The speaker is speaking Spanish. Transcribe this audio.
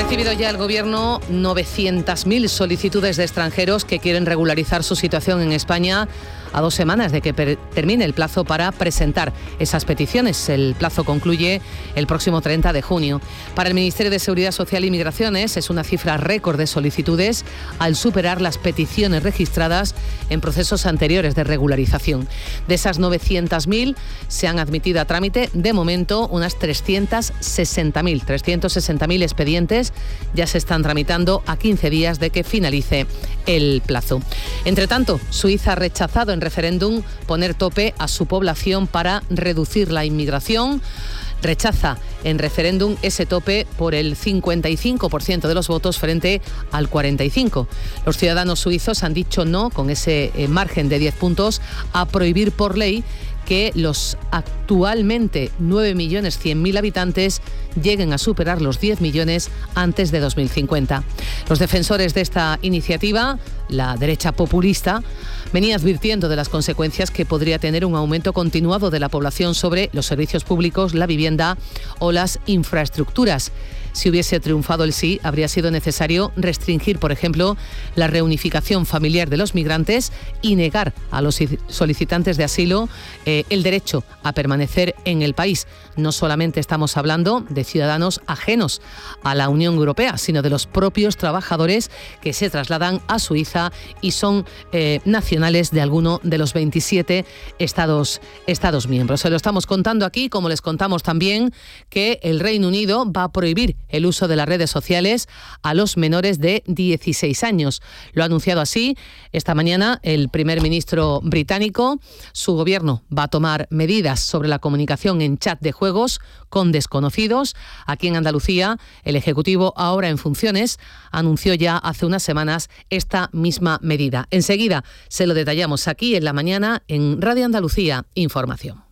recibido ya el Gobierno 900.000 solicitudes de extranjeros que quieren regularizar su situación en España a 2 semanas de que termine el plazo para presentar esas peticiones. El plazo concluye el próximo 30 de junio. Para el Ministerio de Seguridad Social y Migraciones es una cifra récord de solicitudes al superar las peticiones registradas en procesos anteriores de regularización. De esas 900.000 se han admitido a trámite de momento unas 360.000 expedientes ya se están tramitando a 15 días de que finalice el plazo. Entre tanto, Suiza ha rechazado en referéndum poner tope a su población para reducir la inmigración. Rechaza en referéndum ese tope por el 55% de los votos frente al 45%. Los ciudadanos suizos han dicho no, con ese margen de 10 puntos, a prohibir por ley que los actualmente 9.100.000 habitantes lleguen a superar los 10 millones antes de 2050. Los defensores de esta iniciativa, la derecha populista, venía advirtiendo de las consecuencias que podría tener un aumento continuado de la población sobre los servicios públicos, la vivienda o las infraestructuras. Si hubiese triunfado el sí, habría sido necesario restringir, por ejemplo, la reunificación familiar de los migrantes y negar a los solicitantes de asilo el derecho a permanecer en el país. No solamente estamos hablando de ciudadanos ajenos a la Unión Europea, sino de los propios trabajadores que se trasladan a Suiza y son nacionales de alguno de los 27 Estados miembros. Se lo estamos contando aquí, como les contamos también que el Reino Unido va a prohibir el uso de las redes sociales a los menores de 16 años. Lo ha anunciado así esta mañana el primer ministro británico. Su gobierno va a tomar medidas sobre la comunicación en chat de juegos con desconocidos. Aquí en Andalucía, el Ejecutivo, ahora en funciones, anunció ya hace unas semanas esta misma medida. Enseguida se lo detallamos aquí en la mañana en Radio Andalucía Información.